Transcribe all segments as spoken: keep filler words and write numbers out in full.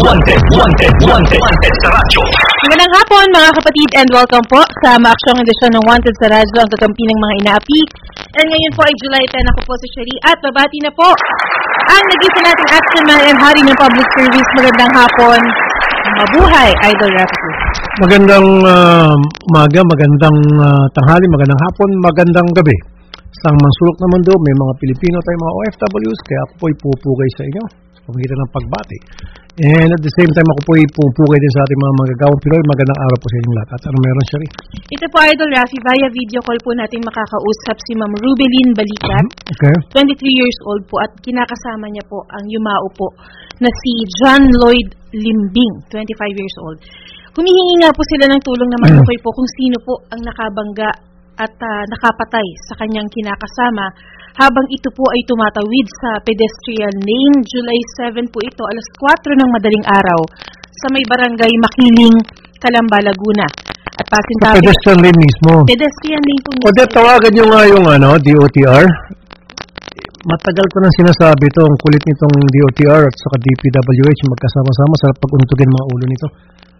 Wanted, wanted, wanted, wanted sa radyo. Magandang hapon mga kapatid and welcome po sa maaksyong edisyon ng Wanted sa radyo, ang kakampi ng mga inaapi. And ngayon po ay July tenth, ako po si Sherry at babati na po ang nag-isa nating action man and hari ng public service. Magandang hapon, mabuhay, Idol Rafi. Magandang uh, umaga, magandang uh, tanghali, magandang hapon, magandang gabi. Sa mansulok na mundo, may mga Pilipino tayong mga O F Ws, kaya ako po'y pupugay sa inyo sa pamagitan ng pagbati. And at the same time, ako po'y pupugay din sa ating mga magagawang Pinoy. Magandang araw po sa inyong lahat. At ano meron, Sherry? Ito po, Idol Rafi, via video call po natin makakausap si Ma'am Rubelin Balikat, Okay. twenty-three years old po, at kinakasama niya po ang yumao po na si John Lloyd Limbing, twenty-five years old. Humihingi nga po sila ng tulong na matukoy po kung sino po ang nakabangga at uh, nakapatay sa kanyang kinakasama habang ito po ay tumatawid sa pedestrian lane. July seventh po ito, alas kwatro ng madaling araw sa may barangay Makiling, Calamba, Laguna. At pasintabi, Pedestrian lane mismo. pedestrian lane po mismo. O, dahil tawagan nyo nga yung ano, D O T R. Matagal ko nang sinasabi ito, ang kulit nitong D O T R at saka D P W H, magkasama-sama sa pag-untugin mga ulo nito.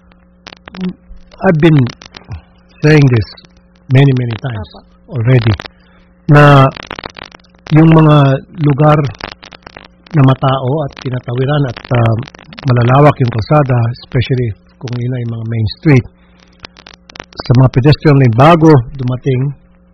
I've been saying this many, many times already, na yung mga lugar na matao at tinatawiran at uh, malalawak yung kalsada, especially kung yun ay mga main street, sa mga pedestrian lane, bago dumating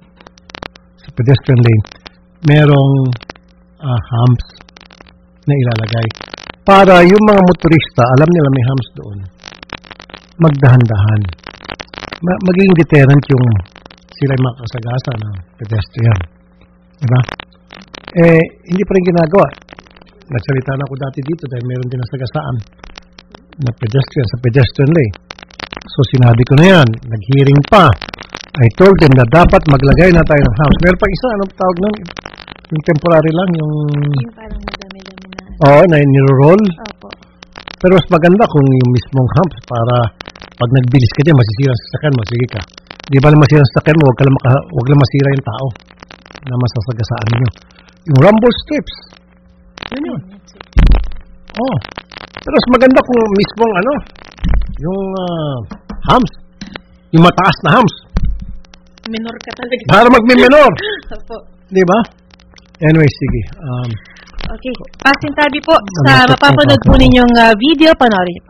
sa pedestrian lane, merong uh, humps na ilalagay para yung mga motorista, alam nila may humps doon, magdahan-dahan. Ma- magiging deterrent yung sila yung makakasagasa ng pedestrian. Diba? Eh, hindi pa rin ginagawa. Nagsalita na ako dati dito dahil meron din nasagasaan na pedestrian sa pedestrian lane. So, sinabi ko na yan. Nag-hearing pa. I told them na dapat maglagay na tayo ng humps. Meron pa isa, anong tawag nun? Yung temporary lang, yung... Yung parang madami-dami na. Oo, na niro-roll. Opo. Pero mas maganda kung yung mismong humps para pag nagbilis ka dyan, masisira sa sasakyan mo, sige ka. Di ba lang masira sa sasakyan mo, huwag, ka lang maka, huwag lang masira yung tao na masasagasaan nyo. Yung rumble strips. Yan yun. Oh. Pero mas maganda kung mismong ano, yung uh, humps. Yung mataas na humps. Minor ka talaga. Para magmi-minor. Opo. Di ba? Anyway, sige. Um, Okay. Pasintabi po sa mapapanood po ninyong uh, video, panoorin niyo po.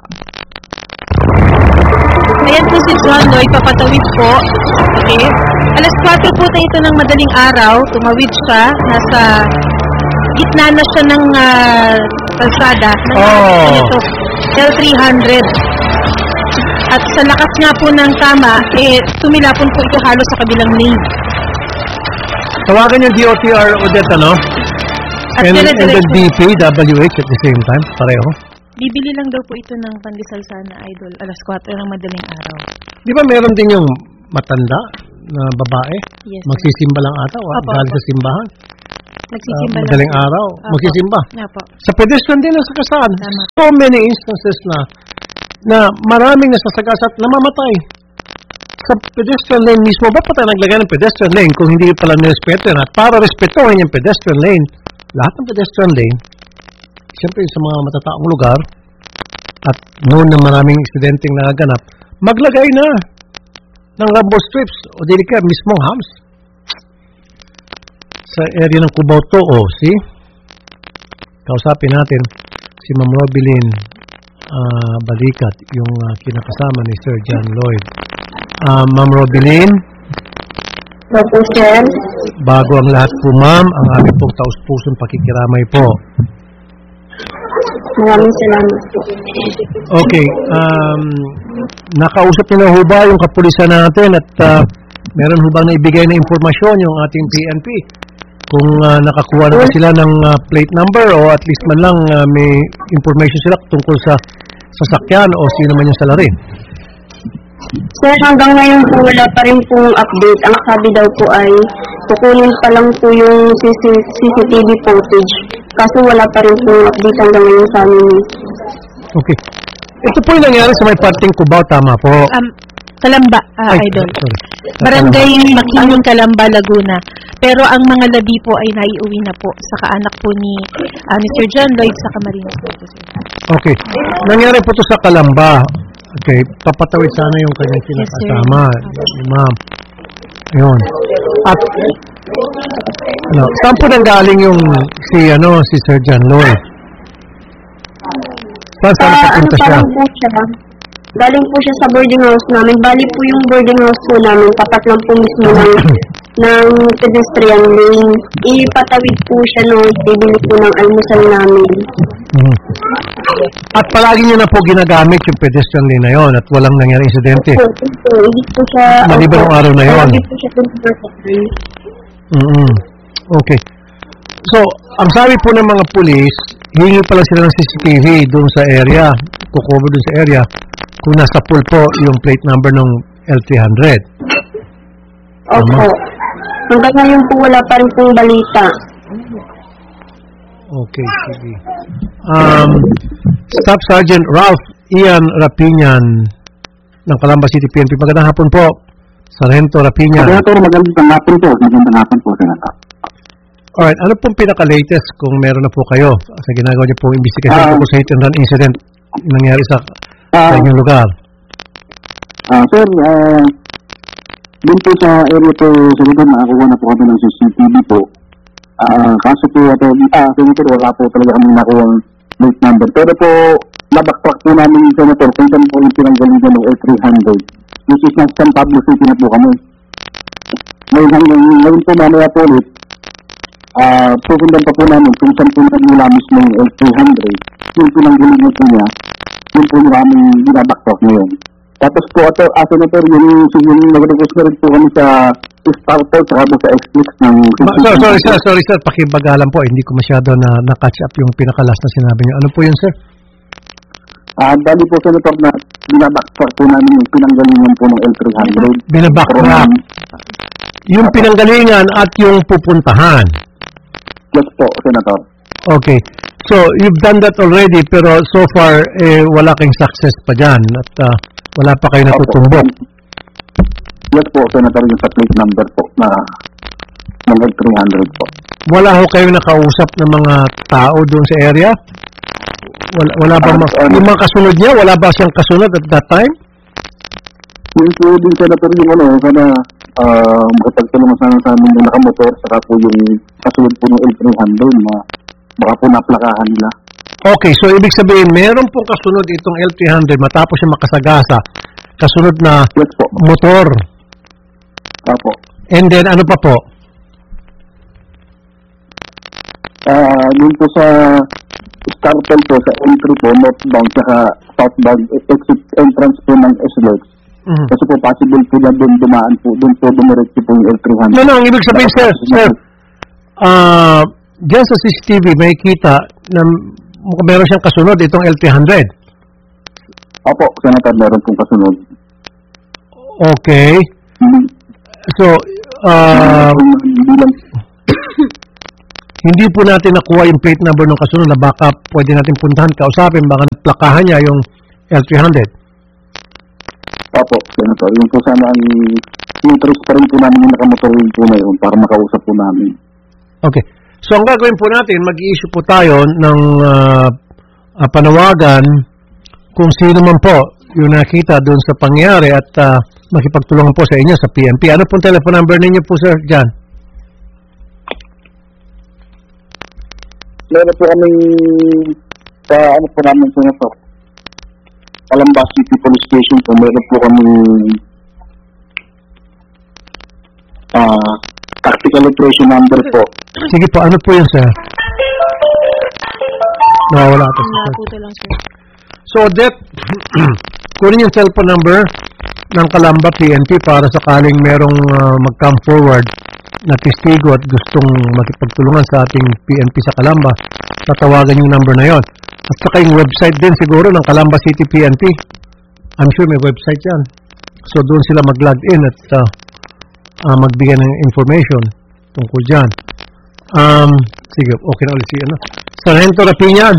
Ayan po si John Lloyd, papatawid po. Okay. Alas kwatro po na ito ng madaling araw, tumawid siya. Nasa gitna na siya ng uh, kalsada. Oh. Ito, L three hundred. At sa lakas nga po ng tama, eh, tumilapon po ito halos sa kabilang lane. tawagan yung D O T R Odette, ano? At And, and the D P W H at the same time, pareho. Bibili lang daw po ito ng pandesal sana, Idol, alas kwatro ng madaling araw. Di ba meron din yung matanda na babae? Yes, sir. Magsisimba lang ata, o Opo, galing opo. sa simbahan. Nagsisimba Uh, lang. madaling araw, Opo. magsisimba. Opo. Sa pedestrian din nasagasaan. Tama. So many instances na na maraming nasasagas at namamatay. Sa pedestrian lane mismo, ba't pa tayo naglagay ng pedestrian lane kung hindi pala nirespeto yan? At para respetuhin yung pedestrian lane, lahat ng pedestrian lane, siyempre sa mga matataong lugar, at noon na maraming aksidenteng nagaganap, maglagay na ng rumble strips o dili ka mismong humps. Sa area ng Cubao to, o see? Kausapin natin si Ma'am Rubelin uh, Balikat, yung uh, kinakasama ni Sir John Lloyd. Uh, Ma'am Rubelin, Opo, sir. bago ang lahat po ma'am, ang aming pong taus-pusong pakikiramay po. Maraming salamat po. Okay, um, nakausap niyo na ho ba yung kapulisan natin at uh, meron ho bang naibigay na impormasyon yung ating P N P? Kung uh, nakakuha na ba sila ng uh, plate number o at least man lang uh, may information sila tungkol sa sasakyan o sino man yung salarin? Sir, hanggang ngayon po wala pa rin pong update. Ang sabi daw po ay kukunin pa lang po yung C C T V footage. Kaso wala pa rin pong update hanggang ngayon sa amin. Okay. Ito po yung nangyari sa may parting Cubao, tama po. Um, Kalamba, ah, Ay, Idol. sorry. Barangay Makiling, Calamba, Laguna. Pero ang mga labi po ay naiuwi na po sa kaanak po ni ah, Mister John Lloyd sa Camarines po, sir. Okay. Nangyari po to sa Calamba. Okay. Papatawid sana yung kanyang Yes, sir. kinakasama. Ni ma'am. Ayun. At, ano, saan po nanggaling yung si, ano, si Sir John Lloyd? Saan saan Ah, ano papunta pa siya? lang po siya? Galing po siya sa boarding house namin. Bali po yung boarding house po namin, tapat lang po mismo ng, ng pedestrian lane. Ipatawid po siya nung bibili po ng almusal namin. Mhm. At palagi niyo na po ginagamit yung pedestrian lane na yon at walang nangyari insidente. Po, po, hindi po siya... Maliban ng araw na yun. Hindi po siya twenty-four. Mm. Okay. So, ang sabi po ng mga pulis, hingi pala sila ng C C T V doon sa area, kukover doon sa area, kung nasa pool po yung plate number ng L three hundred. Opo. Hanggang ngayon po wala pa rin pong balita. Okay, sige. Um, Staff Sergeant Ralph Ian Rapinian ng Calamba City P N P. Magandang hapon po. Sargento Rapinian. Senator, magandang hapon po. Magandang hapon po, Senator. Alright, ano pong pinaka-latest kung meron na po kayo sa ginagawa niyo pong investigation Ah. uh, sa hit and run incident na nangyari sa, Ah. sa inyong lugar? Ah, sir, ah, dun po sa area po, Senator, nakakuha na po kami ng C C T V po. Ah, kaso po, ito, ah, Senator, wala po talaga kami nakuha ng plate number. Pero po, nabakpak po namin, Senator, kung saan po yung pinanggalingan ng L three hundred. Which is nasa San Pablo City na po kami. Ngayon, hanggang ngayon po, mamaya po ulit, ah, pupundan pa po namin kung saan po nagmula mismo yung L three hundred. Yung pinanggalingan po niya, yun po yung aming binabakpak ngayon. Tapos po, ito, ah, Senator, yung, yung nag-request na rin po kami sa starter saka po sa X-Flix ng... Ma- sorry, sorry sir, sorry sir, pakibagalan po. Hindi ko masyado na na-catch up yung pinaka-last na sinabi niyo. Ano po yun sir? Ah, dali po, Senator, na binabakpak po namin yung pinanggalingan po ng L three hundred. Binabakpak. Yung pinanggalingan at yung pupuntahan. Yes po, Senator. Okay. So, you've done that already pero so far, eh, wala kayong success pa dyan at ah, wala pa kayo natutumbok. Yes po, Senator, yung sa plate number po na ng L three hundred po. Wala ho kayong nakausap ng mga tao doon sa area? Wala, wala ba, ma- Ah, yung mga kasunod niya, wala ba siyang kasunod at that time? Yung po din, Senator, yung ano, sana uh, makapagtulungan sana sa amin yung nakamotor saka po yung kasunod po ng L three hundred na baka po naplakahan nila. Okay, so ibig sabihin, meron pong kasunod itong L three hundred matapos siya makasagasa. Kasunod na Yes po. motor. Apo. And then, ano pa po? Ah, yun po sa startle po sa entry po, northbound saka southbound exit entrance po ng S L X. Mhm. Kasi po possible po na doon dumaan po, doon po dumiretso po yung L three hundred. No, no, ang ibig sabihin, sir, sir, ah, diyan sa C C T V, may kita na mukhang meron siyang kasunod itong L three hundred. Opo, Senator, meron pong kasunod. Okay. Hindi, So, ah, hindi lang, hindi po natin nakuha yung plate number ng kasunod na baka pwede natin puntahan, kausapin, baka naplakahan niya yung L three hundred. opo, Senator, yun po sana ang interest pa rin po namin yung nakamotor yun po na yun para makausap po namin. Okay. So, ang gagawin po natin, mag-i-issue po tayo ng ah, ah, panawagan kung sino man po yung nakita doon sa pangyayari at ah, makipagtulungan po sa inyo sa P N P. Ano pong telephone number ninyo po, Sir John? Meron po kami sa ano po namin, Senator, Calamba City Police Station po, meron po kami ah tactical operation number po. Sige po, ano po yun, Sir? Nawawala ito, Sir. Naputo lang, sir. So, that, kunin yung cellphone number ng Calamba P N P para sakaling merong ah, mag-come forward na testigo at gustong makipagtulungan sa ating P N P sa Calamba, tatawagan yung number na yon. At saka yung website din siguro ng Calamba City P N P. I'm sure may website yan. So, doon sila mag-log in at ah, ah, magbigay ng information tungkol dyan. Um, sige, okay na ulit si ano. Sargento Rapinian,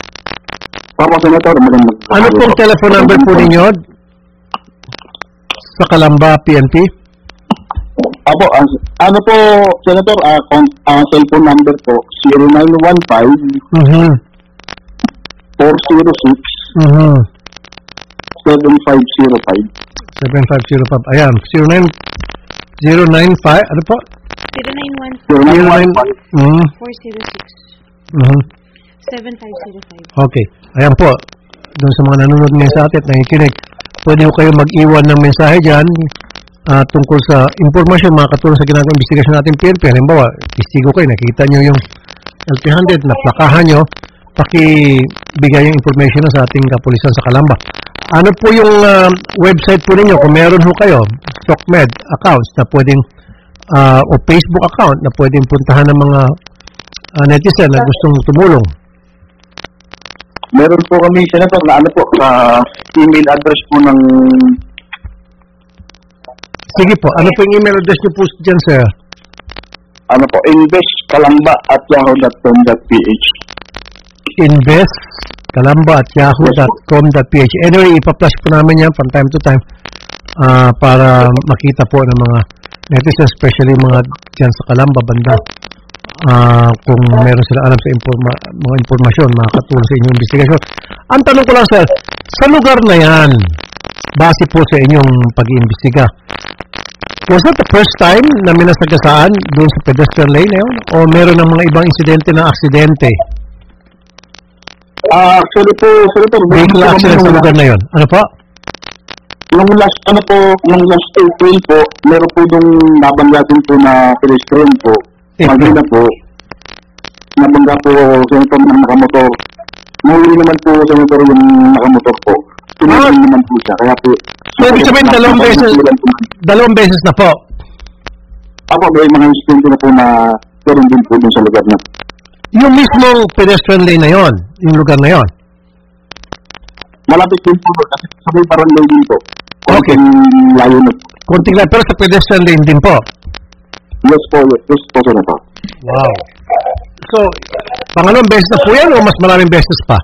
Opo, Senator, magandang ano pong telephone number po ninyo? sa Calamba P N P? Apo, ang, ano po, Senator, ah, con- ah, cellphone number po, zero nine one five, Mhm. four zero six, Mhm. seven five zero five. seven five zero five. Ayan, zero nine zero nine five, ano po? zero nine one zero nine one five. Mhm. four zero six Mhm. seven five zero five. Okay. Ayan po. Doon sa mga nanonood ngayon sa atin at nakikinig, pwede ko kayo mag-iwan ng mensahe dyan ah, tungkol sa informasyon, makakatulong sa ginagawang investigasyon natin P N P. Halimbawa, istigo kayo, nakikita nyo yung L P one hundred, naplakahan nyo, pakibigay yung information na sa ating kapulisan sa Calamba. Ano po yung ah, website po ninyo? Kung meron ho kayo, SOCMED accounts na pwedeng, ah, o Facebook account na pwedeng puntahan ng mga ah, netizen na gustong tumulong. Meron po kami, Senator, na ano po, sa email address po ng, Sige po, ano po yung email address niyo po dyan, sir? ano po, investkalamba at yahoo dot com dot p h. Invest, kalamba at yahoo dot com dot p h. Anyway, ipa-flash po namin yan from time to time ah, para makita po ng mga netizens, especially mga dyan sa Calamba banda. Ah, kung meron sila alam sa informa- mga informasyon, makakatulong sa inyong investigasyon. Ang tanong ko lang, sir, sa lugar na yan, base po sa inyong pag-iimbestiga, was that the first time na minasagasaan doon sa pedestrian lane na yun? O meron ng mga ibang insidente na aksidente? Ah, actually po, Senator, Vehicle accident sa lugar na yun. Ano po? Yung last, ano po, yung last April po, meron po yung nabanggatin po na pedestrian po. April. Magina po, nabangga po, Senator, ng nakamotor. Mahuli naman po, Senator, yung nakamotor po. Tumigil Ah. naman po siya. Kaya po, So, ibig sabihin, dalawang beses, dalawang beses na po. Ako, may mga incident na po na meron din po dun sa lugar na. Yung mismong pedestrian lane na yon, yung lugar na yon. Malapit din po, kasi sa may barangay din po. Okay. Konting layo na. Konting lang, pero sa pedestrian lane din po. Yes po, yes, yes po, Senator. Wow. So, pangalawang beses na po yan o mas maraming beses pa?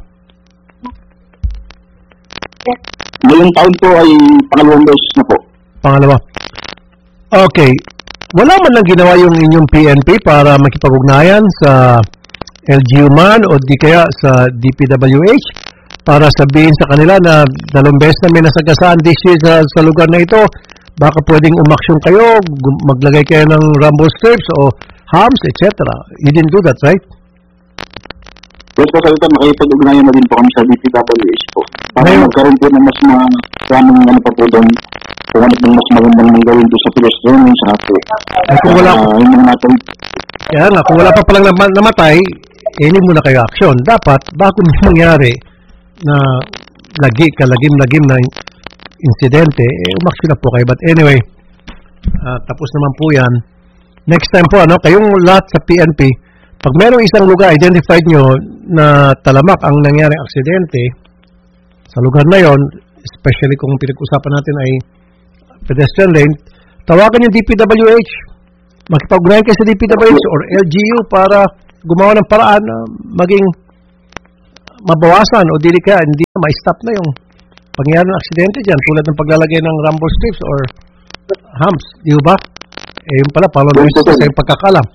Ngayong taon po ay pangalawang beses na po. Pangalawa. Okay. Wala man lang ginawa yung inyong P N P para makipag-ugnayan sa L G U man o di kaya sa D P W H para sabihin sa kanila na dalawang beses na may nasagasaan this year sa, sa lugar na ito, baka pwedeng umaksyon kayo, gum- maglagay kayo ng rumble strips o hams, et cetera. You didn't do that, right? Yes po, Senator, makipag-ugnayan na din po kami sa D P W H po. Para Ngayon- magkaroon po ng mas maraming ano pa po doon. Kung ano pong mas magandang manggawin po sa pedestrian, sa po. Ay, kung wala- Ah, yung mga natin, Kaya nga, kung wala pa palang nam- namatay, eh, hindi muna kayo aksyon. Dapat, bago may mangyari na lagi, kalagim-lagim na in- insidente, eh, umaksyon na po kayo. But anyway, ah, tapos naman po yan. Next time po, ano, kayong lahat sa P N P, pag merong isang lugar, identified nyo na talamak ang nangyaring aksidente sa lugar na yon, especially kung pinag-usapan natin ay pedestrian lane, tawagan yung D P W H. Makipag-ugnayan kayo sa D P W H or L G U para gumawa ng paraan na maging mabawasan o dili kaya hindi na ma-stop na yung pangyayari ng aksidente dyan tulad ng paglalagay ng rumble strips or humps. Di ba? Eh, yun pala, paano Yes, sa sir. yung pagkakalam.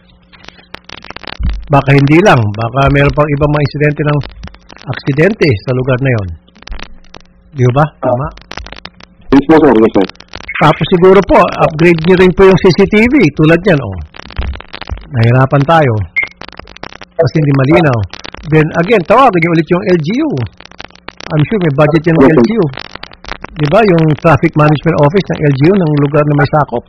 Baka hindi lang. Baka meron pang ibang mga insidente ng aksidente sa lugar na yon. Di ba? Tama. yes po, sir, yes, sir. Tapos siguro po, upgrade nyo rin po yung C C T V. Tulad yan, oh. Nahirapan tayo. Kasi hindi malinaw. Then again, tawagan nyo ulit yung L G U. I'm sure may budget yan ng L G U. Di ba? Yung Traffic Management Office ng L G U ng lugar na may sakop.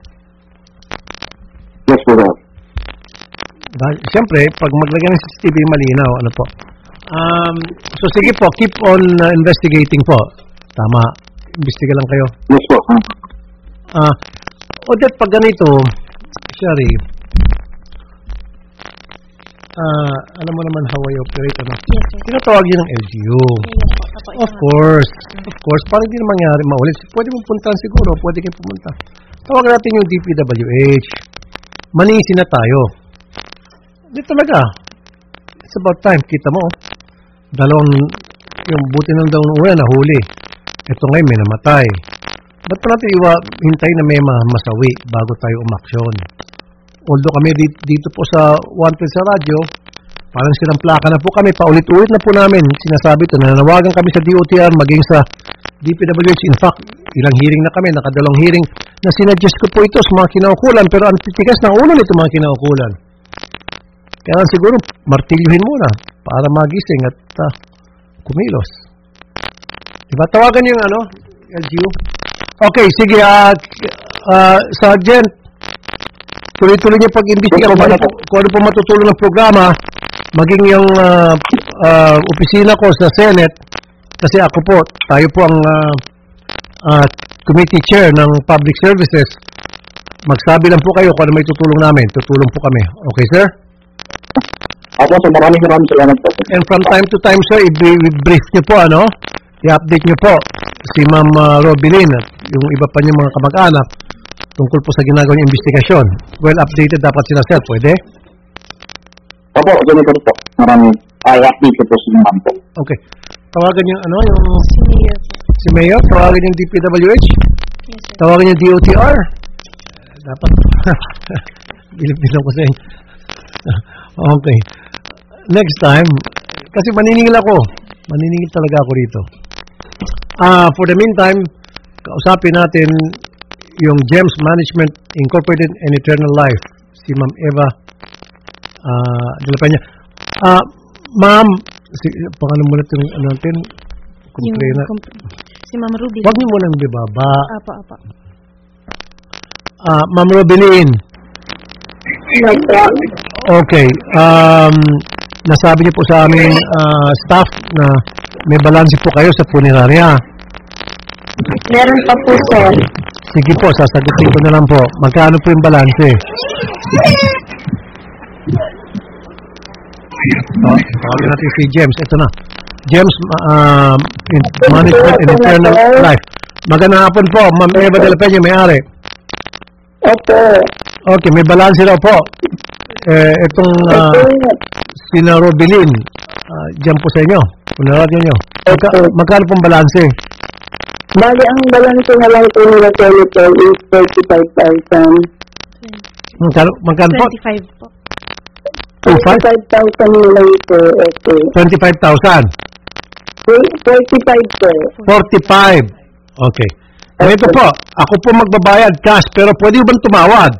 Yes po, sir. Dahil, siyempre, pag maglagay ng C C T V, malinaw. Ano po? Um, so sige po, keep on uh, investigating po. Tama. Imbestiga lang kayo. Yes po. Ah, Odette, pag ganito, Shari, ah, alam mo naman how I operate, ano? Yes, sir. Tinatawag yun ng L G U. Yes, po. Apo, Of ito nga. course. Of course. Para hindi na mangyari maulit. Pwede mong puntahan siguro. Pwede kayo pumunta. Tawagan natin yung D P W H. Manisi na tayo. Hindi talaga. It's about time. Kita mo. Dalawang, yung buti ng daw ng una, nahuli. Ito ngayon may namatay. ba't pa natin iwa, hintay na may ma- masawi bago tayo umaksyon? Although kami dito, dito po sa Wanted sa radyo, parang silang plaka na po kami, paulit-ulit na po namin sinasabi ito, nananawagan kami sa D O T R, maging sa D P W H. In fact, ilang hearing na kami, nakadalawang hearing, na sinadjust ko po ito sa mga kinaukulan, pero ang titigas ng ulo nito mga kinaukulan. Kaya siguro, martilyuhin muna para magising at uh, kumilos. Diba? Tawagan yung ano, L G U. Okay, sige, uh, uh, Sergeant, tuloy-tuloy niyo pag-imbestiga kung, ano po, kung ano po matutulong ng programa, maging yung uh, uh, opisina ko sa Senate, kasi ako po, tayo po ang uh, uh, committee chair ng Public Services. Magsabi lang po kayo kung ano may tutulong namin. Tutulong po kami. Okay, sir? Ako, so maraming maraming salamat po. And from time to time, sir, i-brief niyo po, ano? I-update niyo po si Ma'am uh, Robilyn at yung iba pa niyong mga kamag-anak tungkol po sa ginagawa niyong investigasyon. Well updated dapat sila, sir. Pwede? Opo, Senator po. Maraming i-update ko po sa mga po. Okay. Tawagan yung ano, yung Si Mayor po. si Mayor, tawagan yung D P W H, Yes, sir. tawagan yung D O T R. Dapat, bilip-bilip ko sa inyo. Okay. Next time, kasi maniningil ako. Maniningil talaga ako rito. Ah, for the meantime, kausapin natin yung Gems Management Incorporated and Eternal Life, si Ma'am Eva ah, de la Peña. Ah, Ma'am, si, pangalan mo natin, ano natin, Yung, complainant. comp- si Ma'am Ruby. Huwag niyo mo nang bibaba. Apa, apa. Ah, Ma'am Robilyn. Okay. Um, nasabi niyo po sa aming ah, staff na may balanse po kayo sa punerarya. Meron pa po, sir. Sige po, sasagutin ko na lang po. Magkano po yung balanse? Oh, tawagin natin si James. Ito na. James um, in Management and Eternal Life. Magandang hapon po, Ma'am Eva de la Peña, may-ari. Opo. Okay, may balanse daw po. Eh, itong uh, sina Robilyn, uh, dyan po sa inyo. Punaradyo nyo. Magka, magkano pong balanse? Bali, ang balanse na lang po nila, Senator, is thirty-five thousand. Magkano, magkano po? twenty-five po. twenty-five? thirty-five thousand na lang po, ito. twenty-five thousand. forty-five po. forty-five. Okay. Ganito po, ako po magbabayad cash, pero pwede ba tumawad?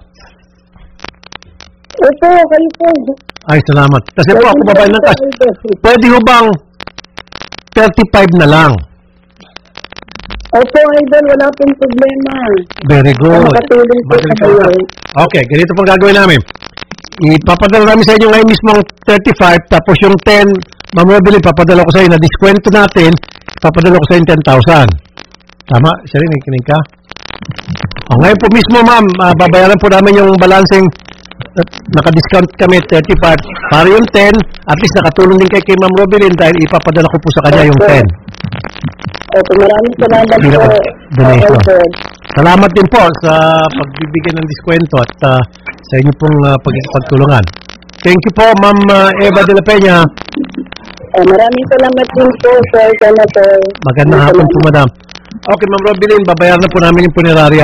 Opo, kayo po. Ay, salamat. Kasi po ako babayad ng cash. Pwede ho bang thirty-five na lang? Opo, idol, wala pong problema. Very good. Makatulong po Magaling sa po. bayan. Okay, ganito pong gagawin namin. Ipapadala namin sa inyo ngayon mismo ang thirty-five, tapos yung ten, Ma'am Robilyn, papadala ko sa inyo, na diskwento natin, papadala ko sa inyo ten thousand. Tama? Siya rin, nakikinig ka? O, ngayon po mismo, ma'am, uh, babayaran po namin yung balancing uh, naka-discount kami thirty-five. Para yung ten, at least nakatulong din kay, kay Ma'am Robilyn dahil ipapadala ko po sa kanya yung ten. Opo, maraming salamat Hindi na po. po. Donation. Idol. Salamat din po sa pagbibigay ng diskwento at uh, sa inyo pong uh, pagtulungan. Thank you po, Ma'am uh, Eva de la Peña. Eh, maraming salamat din po, Sir Senator. Magandang hapon po, madam. Okay, Ma'am Robilyn, babayaran na po namin yung punerarya.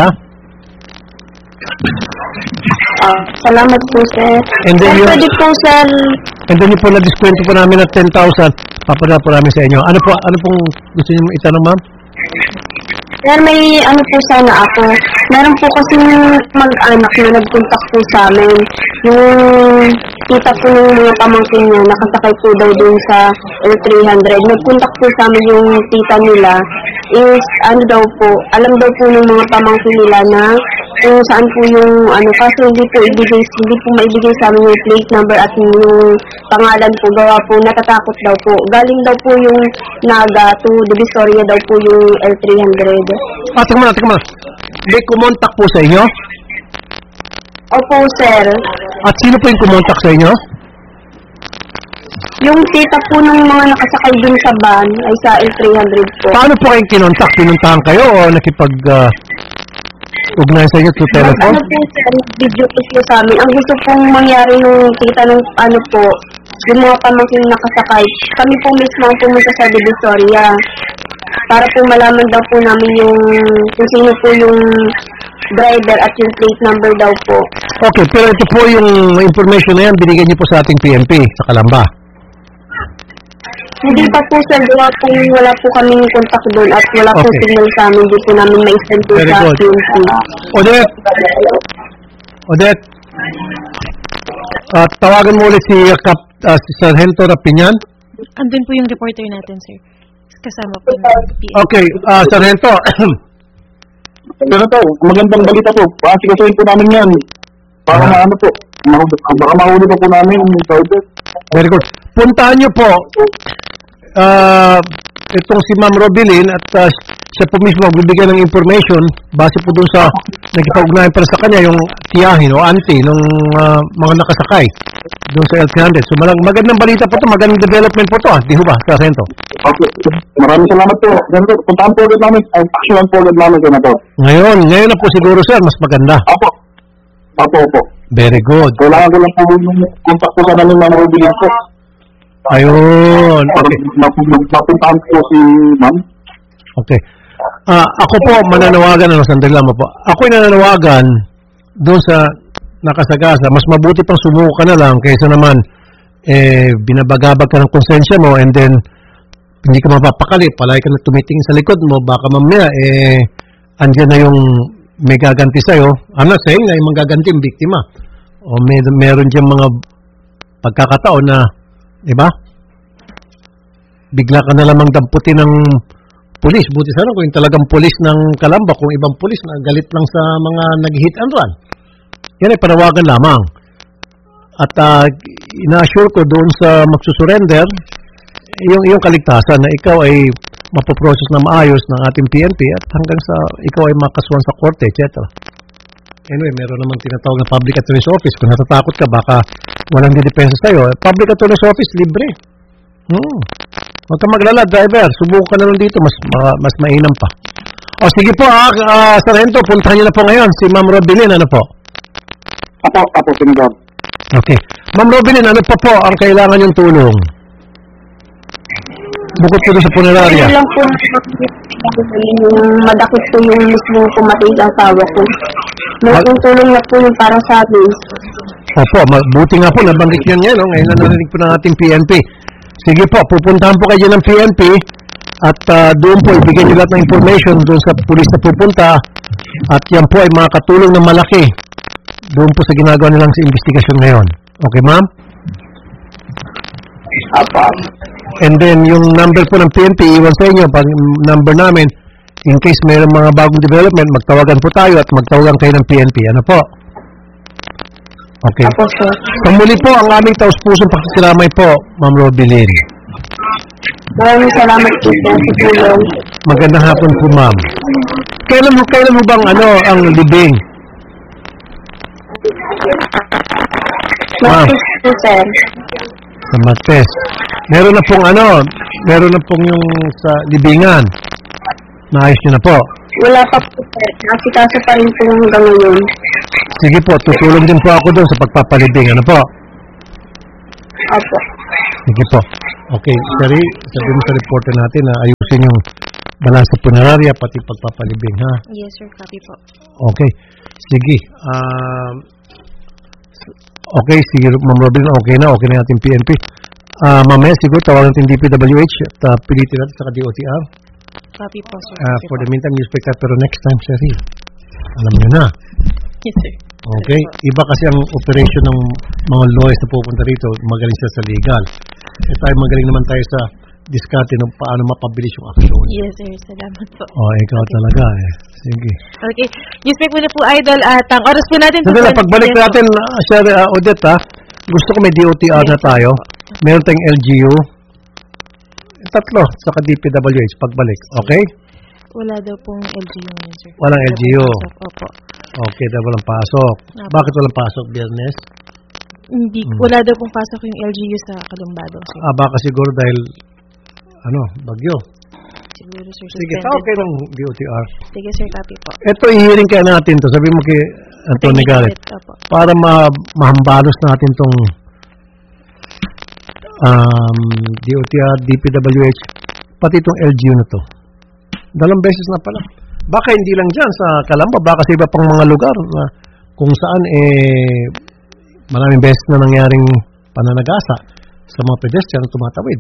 Ah, salamat po, sir. And then Sir, yung- pwede po, sir. And then yung po na-diskwento po namin at ten thousand, papadala po namin sa inyo. Ano po, ano pong gusto niyo itanong, ma'am? Sir, may ano po sana ako. Meron po kasi mag-anak na nag-contact po sa amin. Yung tita po ng mga pamangkin niya, nakasakay po daw dun sa L three hundred. Nag-contact po sa amin yung tita nila. Is, ano daw po, alam daw po ng mga pamangkin nila na kung saan po yung, ano, kasi hindi po ibigay, hindi po maibigay sa amin yung plate number at yung pangalan po, gawa po, natatakot daw po. Galing daw po yung Naga to Divisoria daw po yung L three hundred. Ah, teka muna, teka muna. May kumontak po sa inyo? Opo, sir. At sino po yung kumontak sa inyo? Yung tita po ng mga nakasakay dun sa van ay sa L three hundred po. Paano po kayong kinontak? Pinuntahan kayo o nakipag... Uh, ugnay sa inyo through telephone? Ano po, sir, video po po sa amin. Ang gusto pong mangyari nung tita ng ano po, yung mga pamangkin nakasakay, kami po mismo ang pumunta sa Divisoria. para po malaman daw po namin yung kung sino po yung driver at yung plate number daw po. Okay, pero ito po yung information na yan, binigyan niyo po sa ating P N P sa Calamba. Hindi pa po sir, wala po, wala po kaming contact doon at wala po Okay. signal sa amin, hindi po namin ma-send po Very sa good. P N P. Odette, Odette, at tawagan mo ulit si, uh, Cap, uh, si Sargento Rapinyan. Andun po yung reporter natin, sir. Kasama po yung P M. Okay, uh, Sargento, Pero to, magandang balita po. Pasikasuhin po namin yan. Para Ah. maano po. Mahuli, baka mahuli pa po namin yung driver. very good. Puntahan niyo po uh, itong si Ma'am Robilin at uh, siya po mismo magbibigay ng information base po doon sa nagkipag-ugnayan para sa kanya yung tiyahin o auntie ng uh, mga nakasakay doon sa L three hundred. So malang, magandang balita po to, magandang development po to, ah. Di ho ba, Sargento? Okay. Maraming salamat po. Senator, puntahan po ulit namin. Ay, actionan po ulit namin, Senator. Ngayon, ngayon na po siguro, sir, mas maganda. Apo. Apo, apo. Very good. Kailangan ko lang po yung contact po sana ng mga mobilis po. Ayun. Okay. Mapuntahan po si ma'am. Okay. Ah, ako po mananawagan, ano, sandali lang po. Ako'y nananawagan doon sa nakasagasa. Mas mabuti pang sumuko ka na lang kaysa naman eh, binabagabag ka ng konsensya mo and then hindi ka mapapakali. Palagi ka na tumitingin sa likod mo. Baka mamaya eh, andyan na yung may gaganti sa'yo. I'm not saying na yung magaganti yung biktima. O may, meron dyan mga pagkakataon na, di ba? Bigla ka na lamang damputin ng pulis. Buti sana kung yung talagang pulis ng Calamba, kung ibang pulis na galit lang sa mga nag-hit and run. Yan ay panawagan lamang. At uh, ina-assure ko doon sa magsusurrender, yung, yung kaligtasan na ikaw ay mapoprocess na maayos ng ating P N P at hanggang sa ikaw ay makasuhan sa korte, et cetera. Anyway, meron naman tinatawag na Public Attorney's Office. Kung natatakot ka, baka walang didepensa sa'yo. Public Attorney's Office, libre. Hmm. Huwag ka maglala, driver. Subukan ka na lang dito. Mas, ma- mas mainam pa. O, sige po, ah, uh, Sargento, puntahan niyo na po ngayon. Si Ma'am Robilin, ano po? Apo, apo, Senator. Okay. Ma'am Robilin, ano pa po ang kailangan yung tulong? Bukod po doon sa punerarya. Ayun lang po, yung madakit po yung mismo pumatay sa asawa ko. Malaking tulong na po yung para sa amin. Opo, mabuti nga po, nabanggit yan ngayon. No? Ngayon na narinig po ng ating P N P. Sige po, pupuntahan po kayo ng P N P at uh, doon po ibigay nyo lahat ng information doon sa pulis na pupunta at yan po ay makakatulong ng malaki doon po sa ginagawa nilang sa investigasyon ngayon. Okay, ma'am? Apo. And then, yung number po ng P N P, iwan sa inyo, pag number namin, in case mayroong mga bagong development, magtawagan po tayo at magtawagan kayo ng P N P. Ano po? Okay. Apo, sir. Pamuli po ang aming taus-pusong pakisiramay po, Ma'am Robilin. Maraming salamat po sa tulong. Magandang hapon po, ma'am. Kailan mo, kailan mo bang ano, ang libing? Ma'am, Martes po, sir. sa Martes. Meron na pong ano, meron na pong yung sa libingan. Naayos nyo na po. Wala pa po, sir. Nasikaso pa rin po hanggang ngayon. Sige po, tutulong din po ako doon sa pagpapalibing. Ano po? Apo. Sige po. Okay, sorry, sabi mo sa reporter natin na ayusin yung balansa punerarya pati pagpapalibing, ha? Yes, sir. Copy po. Okay. Sige. Um, okay, sige, Ma'am Robin, okay na. Okay na natin P N P. Uh, mamaya siguro tawagan natin D P W H at uh, pilitin natin sa D O T R. Copy po, sir. Uh, Copy for po. the meantime, newspaper, pero next time, sorry. Alam nyo na. Yes, sir. Okay? Iba kasi ang operation ng mga lawyers na pupunta rito, magaling sila sa legal. Eh tayo magaling naman tayo sa diskarte ng paano mapabilis yung action. Yes, sir. Salamat po. Oh, ikaw Okay. talaga eh. Sige. Okay. Newspaper po na po, Idol. At ang oras po natin... Sandali, pagbalik Yes, po. natin, uh, Sir uh, Odette, ha? Gusto ko may D O T R na tayo. Meron tayong L G U. Tatlo, saka D P W H. Pagbalik. Okay? Wala daw pong L G U ngayon, sir. Walang L G U. Opo. Okay, dahil walang pasok. Opo. Bakit walang pasok, Biyernes? Hindi, Hmm. wala daw pong pasok yung L G U sa Kalumbado, sir. Ah, baka siguro dahil, ano, bagyo. Siguro, sir. Sige, suspended tawag kayo po. ng D O T R. Sige, sir. Copy po. Ito, ihiring kaya natin to. Sabi mo kay Anthony Garrett. Opo. Para ma mahambalos natin tong um, D O T R, D P W H, pati itong L G U na to. Dalawang beses na pala. Baka hindi lang dyan sa Calamba, baka sa iba pang mga lugar na kung saan eh maraming beses na nangyaring pananagasa sa mga pedestrian na tumatawid.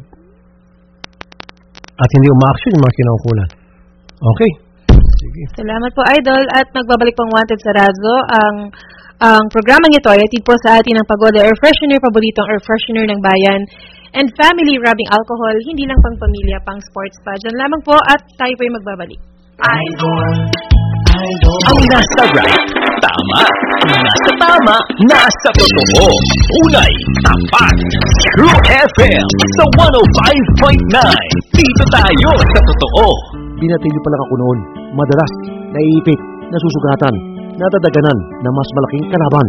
At hindi umaaksyon yung mga kinaukulan. Okay. Sige. Salamat po, Idol. At nagbabalik pang Wanted sa Radyo. Ang ang programang ito ay atid po sa atin ng Pagoda Air Freshener, paboritong air freshener ng bayan. And family rubbing alcohol, hindi lang pang pamilya, pang sports pa. Diyan lamang po at tayo po ay magbabalik. Idol. Idol. Ang nasa right, tama. Nasa tama, nasa totoo. Unay, tapat. True F M sa one oh five point nine. Dito tayo sa totoo. Binatilyo pa lang ako noon. Madalas, naiipit, nasusugatan, nadadaganan na mas malaking kalaban.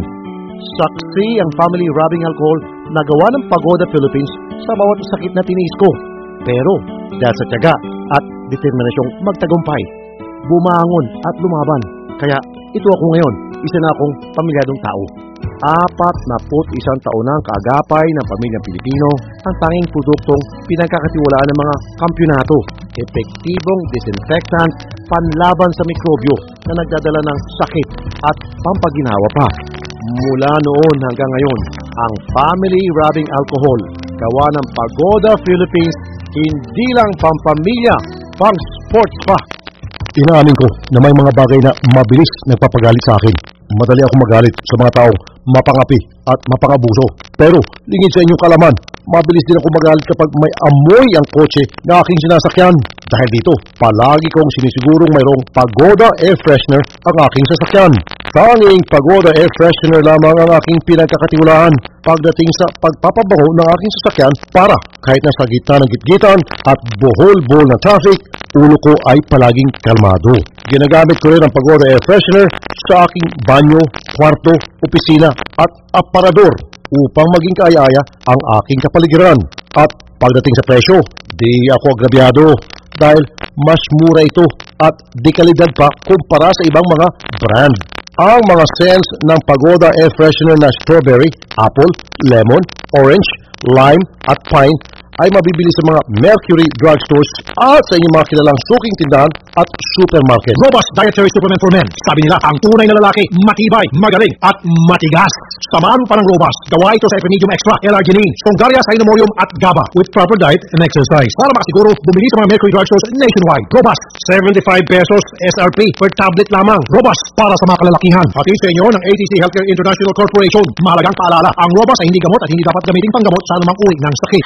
Saksi ang family rubbing alcohol na gawa ng Pagoda Philippines sa bawat sakit na tiniis ko. Pero dahil sa tiyaga at determinasyong magtagumpay, bumangon at lumaban. Kaya ito ako ngayon, isa na akong pamilyadong tao. Apat na put isang taon na ang kaagapay ng pamilyang Pilipino, ang tanging produktong pinagkakatiwalaan ng mga kampyonato, epektibong disinfectant, panlaban sa mikrobyo na nagdadala ng sakit at pampaginawa pa. Mula noon hanggang ngayon, ang family rubbing alcohol, gawa ng Pagoda Philippines, hindi lang pampamilya, pang sports pa. Inaamin ko na may mga bagay na mabilis nagpapagalit sa akin. Madali ako magalit sa mga taong mapangapi at mapangabuso. Pero, lingid sa inyong kalaman, mabilis din ako magalit kapag may amoy ang kotse na aking sinasakyan. Dahil dito, palagi kong sinisigurong mayroong Pagoda Air Freshener ang aking sasakyan. Tanging Pagoda Air Freshener lamang ang aking pinagkakatiwalaan pagdating sa pagpapabango ng aking sasakyan para kahit nasa gitna ng gitgitan at bohol-bohol na traffic, ulo ko ay palaging kalmado. Ginagamit ko rin ang Pagoda Air Freshener sa aking banyo, kwarto, opisina at aparador upang maging kaaya-aya ang aking kapaligiran. At pagdating sa presyo, di ako agrabyado dahil mas mura ito at di kalidad pa kumpara sa ibang mga brand. Ang mga scents ng Pagoda Air Freshener na strawberry, apple, lemon, orange, lime at pine ay mabibili sa mga Mercury drugstores at sa inyong mga kilalang suking tindahan at supermarket. Robust Dietary Supplement for Men. Sabi nila, ang tunay na lalaki, matibay, magaling, at matigas. Samahan mo pa ng Robust. Gawa ito sa Epimedium Extra, L-Arginine, Strongylia Cynomorium at GABA with proper diet and exercise. Para makasiguro, bumili sa mga Mercury drugstores nationwide. Robust, seventy-five pesos S R P per tablet lamang. Robust para sa mga kalalakihan. Hatid sa inyo ng A T C Healthcare International Corporation. Mahalagang paalala, ang Robust ay hindi gamot at hindi dapat gamitin panggamot sa anumang uri ng sakit.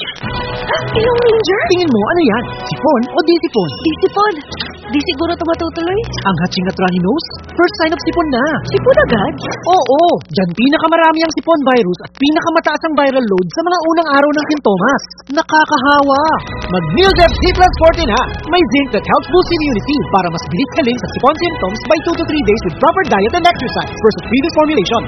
Yung Ranger? Tingin mo, ano yan? Sipon o disipon? Disipon. Di siguro ito matutuloy? Ang hatching at runny nose? First sign of sipon na. Sipon agad? Oo, dyan pinakamarami ang sipon virus at pinakamataas ang viral load sa mga unang araw ng sintomas. Nakakahawa. Mag-Newsep Z plus forty na. May zinc that helps boost immunity para mas bilis galing sa sipon symptoms by two to three days with proper diet and exercise versus previous formulation.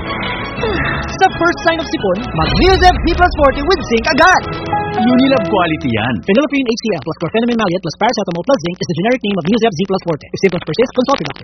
Sa first sign of sipon, mag-Newsep Z plus forty with zinc agad. Unilab quality yan. Phenylephrine H C L plus chlorpheniramine maleate plus paracetamol plus zinc is the generic name of Newsep Z plus forty. If symptoms persist, consult your doctor.